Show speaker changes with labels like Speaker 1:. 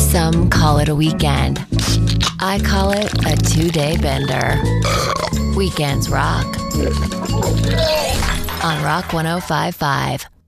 Speaker 1: Some call it a weekend. I call it a 2-day bender. Weekends rock. On Rock 105.5.